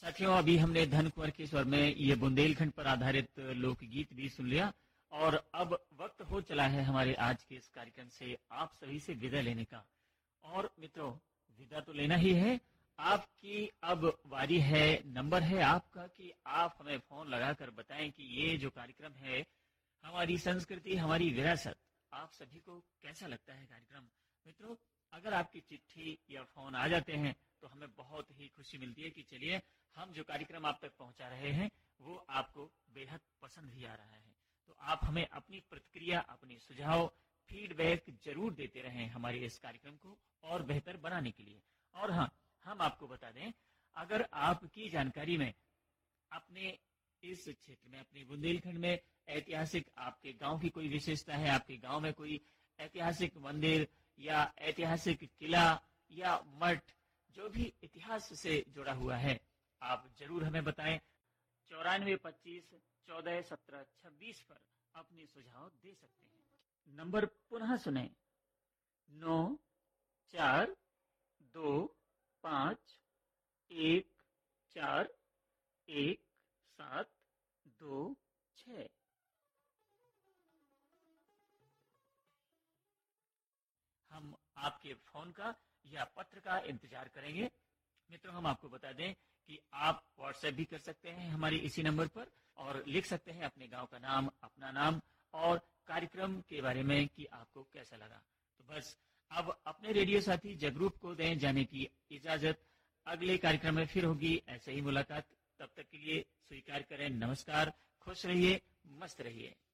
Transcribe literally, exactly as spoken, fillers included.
साथियों, अभी हमने धन कुंवर के स्वर में ये बुंदेलखंड पर आधारित लोकगीत भी सुन लिया और अब वक्त हो चला है हमारे आज के इस कार्यक्रम से आप सभी से विदा लेने का। और मित्रों, विदा तो लेना ही है। आपकी अब वारी है, नंबर है आपका कि आप हमें फोन लगाकर बताएं कि ये जो कार्यक्रम है, हमारी संस्कृति, हमारी विरासत, आप सभी को कैसा लगता है कार्यक्रम। मित्रों, अगर आपकी चिट्ठी या फोन आ जाते हैं तो हमें बहुत ही खुशी मिलती है कि चलिए हम जो कार्यक्रम आप तक पहुंचा रहे हैं वो आपको बेहद पसंद भी आ रहा है। तो आप हमें अपनी प्रतिक्रिया, अपनी सुझाव, फीडबैक जरूर देते रहें हमारे इस कार्यक्रम को और बेहतर बनाने के लिए। और हाँ, हम आपको बता दें, अगर आपकी जानकारी में अपने इस क्षेत्र में, अपने बुंदेलखंड में ऐतिहासिक आपके गांव की कोई विशेषता है, आपके गांव में कोई ऐतिहासिक मंदिर या ऐतिहासिक किला या मठ जो भी इतिहास से जुड़ा हुआ है, आप जरूर हमें बताएं। चौरानवे पच्चीस चौदह सत्रह छब्बीस पर अपने सुझाव दे सकते हैं। नंबर पुनः सुने, नौ चार दो पाँच एक चार एक सात दो छः। हम आपके फोन का या पत्र का इंतजार करेंगे। मित्रों, हम आपको बता दें कि आप व्हाट्सएप भी कर सकते हैं हमारे इसी नंबर पर और लिख सकते हैं अपने गांव का नाम, अपना नाम और कार्यक्रम के बारे में कि आपको कैसा लगा। तो बस अब अपने रेडियो साथी जगरूप को दें जाने की इजाजत। अगले कार्यक्रम में फिर होगी ऐसे ही मुलाकात। तब तक के लिए स्वीकार करें, नमस्कार, खुश रहिए, मस्त रहिए।